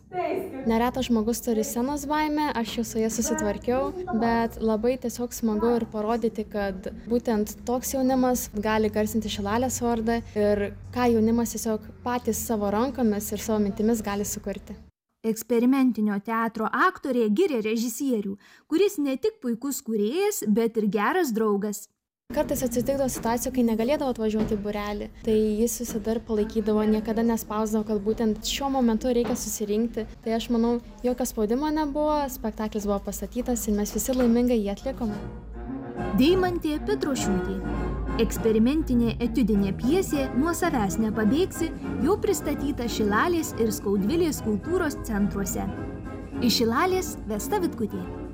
Neretas žmogus turi scenos baimę, aš jau su ja susitvarkiau, bet labai tiesiog smagu ir parodyti, kad būtent toks jaunimas gali garsinti Šilalės vardą ir ką jaunimas tiesiog patys savo rankomis ir savo mintimis gali sukurti. Eksperimentinio teatro aktorė giria režisierių, kuris ne tik puikus kūrėjas, bet ir geras draugas. Kartais atsitikdavo situacijų, kai negalėdavo atvažiuoti į būrelį, tai jis visada ir palaikydavo, niekada nespausdavo, kad būtent šiuo momentu reikia susirinkti. Tai aš manau, jokio spaudimo nebuvo, spektaklis buvo pastatytas ir mes visi laimingai jį atlikome. Deimantė Petrošiūtė. Eksperimentinė etiudinė pjesė Nuo savęs nepabėgsi jau pristatyta Šilalės ir Skaudvilės kultūros centruose. Iš Šilalės Vesta Vitkutė.